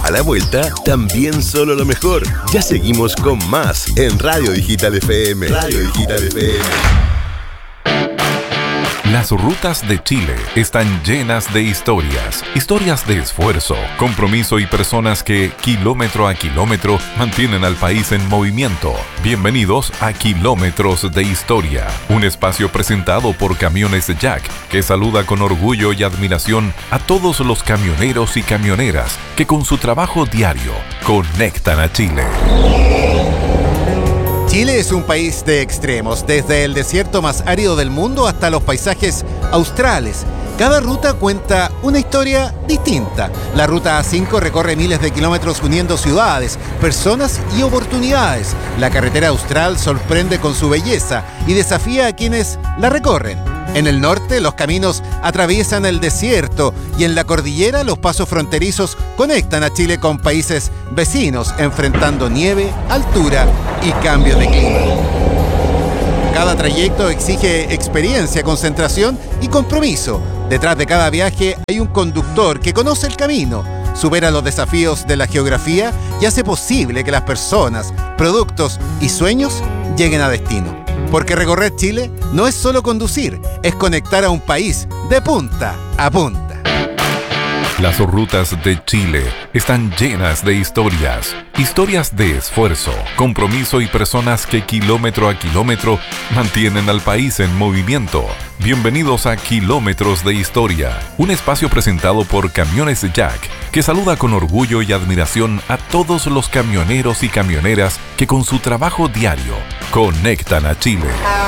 A la vuelta, también solo lo mejor. Ya seguimos con más en Radio Digital FM. Radio Digital FM. Las rutas de Chile están llenas de historias de esfuerzo, compromiso y personas que, kilómetro a kilómetro, mantienen al país en movimiento. Bienvenidos a Kilómetros de Historia, un espacio presentado por Camiones Jack, que saluda con orgullo y admiración a todos los camioneros y camioneras que con su trabajo diario conectan a Chile. Chile es un país de extremos, desde el desierto más árido del mundo hasta los paisajes australes. Cada ruta cuenta una historia distinta. La ruta A5 recorre miles de kilómetros uniendo ciudades, personas y oportunidades. La carretera austral sorprende con su belleza y desafía a quienes la recorren. En el norte, los caminos atraviesan el desierto y en la cordillera, los pasos fronterizos conectan a Chile con países vecinos, enfrentando nieve, altura y cambios de clima. Cada trayecto exige experiencia, concentración y compromiso. Detrás de cada viaje hay un conductor que conoce el camino, supera los desafíos de la geografía y hace posible que las personas, productos y sueños lleguen a destino. Porque recorrer Chile no es solo conducir, es conectar a un país de punta a punta. Las rutas de Chile están llenas de historias de esfuerzo, compromiso y personas que kilómetro a kilómetro mantienen al país en movimiento. Bienvenidos a Kilómetros de Historia, un espacio presentado por Camiones Jack, que saluda con orgullo y admiración a todos los camioneros y camioneras que con su trabajo diario conectan a Chile.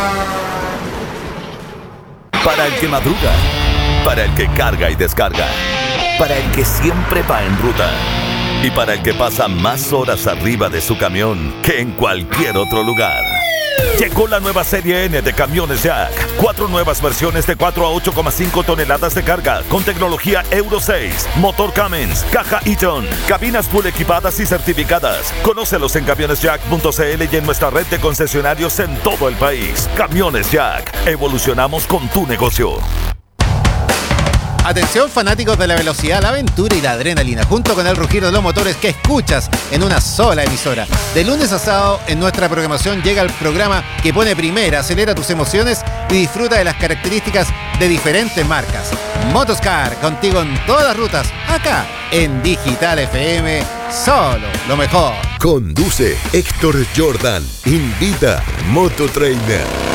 Para el que madruga, para el que carga y descarga, para el que siempre va en ruta y para el que pasa más horas arriba de su camión que en cualquier otro lugar. Llegó la nueva serie N de Camiones Jack. 4 nuevas versiones de 4 a 8,5 toneladas de carga con tecnología Euro 6, motor Cummins, caja Eaton, cabinas full equipadas y certificadas. Conócelos en camionesjack.cl y en nuestra red de concesionarios en todo el país. Camiones Jack. Evolucionamos con tu negocio. Atención fanáticos de la velocidad, la aventura y la adrenalina, junto con el rugir de los motores que escuchas en una sola emisora. De lunes a sábado en nuestra programación llega el programa que pone primera, acelera tus emociones y disfruta de las características de diferentes marcas. Motoscar, contigo en todas las rutas, acá en Digital FM, solo lo mejor. Conduce Héctor Jordan. Invita Mototrainer.